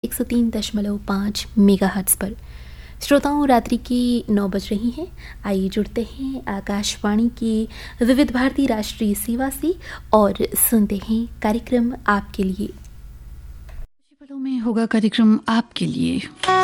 103.5 megahertz पर। श्रोताओं, रात्रि की 9 बज रही हैं। आइए जुड़ते हैं आकाशवाणी की विविध भारती राष्ट्रीय सेवा से और सुनते हैं कार्यक्रम आपके लिए। कुछ पलों में होगा कार्यक्रम आपके लिए।